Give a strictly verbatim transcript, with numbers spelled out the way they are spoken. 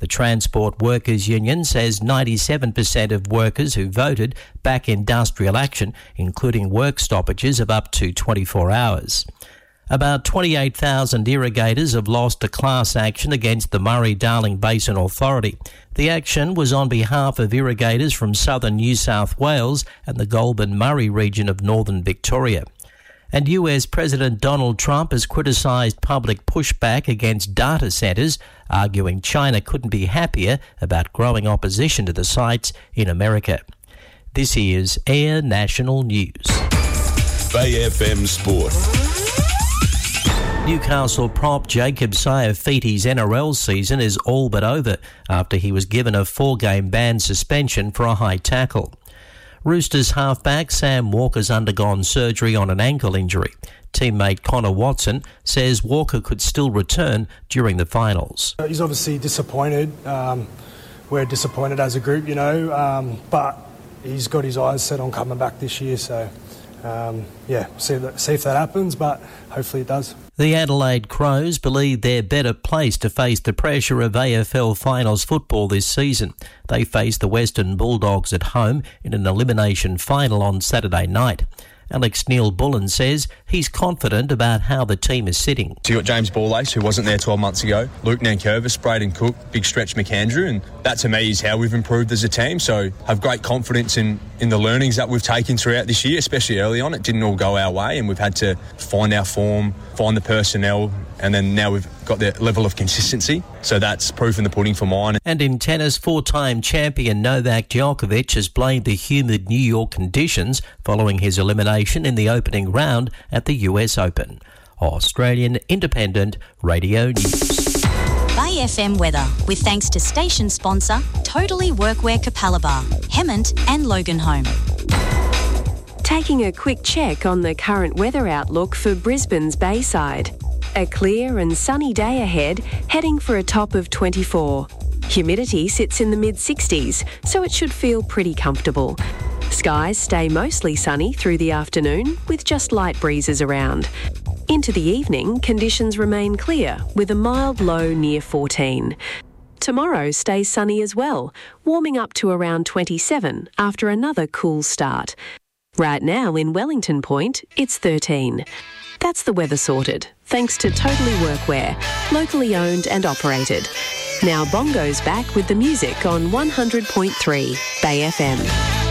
The Transport Workers Union says ninety-seven percent of workers who voted back industrial action, including work stoppages of up to twenty-four hours. About twenty-eight thousand irrigators have lost a class action against the Murray-Darling Basin Authority. The action was on behalf of irrigators from southern New South Wales and the Goulburn-Murray region of northern Victoria. And U S President Donald Trump has criticised public pushback against data centres, arguing China couldn't be happier about growing opposition to the sites in America. This is Air National News. Bay F M Sport. Newcastle prop Jacob Saifiti's N R L season is all but over after he was given a four-game ban suspension for a high tackle. Roosters halfback Sam Walker's undergone surgery on an ankle injury. Teammate Connor Watson says Walker could still return during the finals. He's obviously disappointed. Um, we're disappointed as a group, you know, um, but he's got his eyes set on coming back this year. So, um, yeah, see if, that, see if that happens, but hopefully it does. The Adelaide Crows believe they're better placed to face the pressure of A F L Finals football this season. They face the Western Bulldogs at home in an elimination final on Saturday night. Alex Neil-Bullen says he's confident about how the team is sitting. So you got James Borlase, who wasn't there twelve months ago, Luke Nankervis, Braden Cook, Big Stretch McAndrew, and that to me is how we've improved as a team. So I have great confidence in, in the learnings that we've taken throughout this year, especially early on. It didn't all go our way and we've had to find our form, find the personnel, and then now we've got the level of consistency. So that's proof in the pudding for mine. And in tennis, four-time champion Novak Djokovic has blamed the humid New York conditions following his elimination in the opening round at the U S Open. Australian Independent Radio News. Bay F M weather, with thanks to station sponsor Totally Workwear Capalaba, Hemmant and Loganholme. Taking a quick check on the current weather outlook for Brisbane's Bayside. A clear and sunny day ahead, heading for a top of twenty-four. Humidity sits in the mid-sixties, so it should feel pretty comfortable. Skies stay mostly sunny through the afternoon, with just light breezes around. Into the evening, conditions remain clear, with a mild low near fourteen. Tomorrow stays sunny as well, warming up to around twenty-seven after another cool start. Right now in Wellington Point, it's thirteen. That's the weather sorted, thanks to Totally Workwear, locally owned and operated. Now Bongo's back with the music on one hundred point three Bay F M.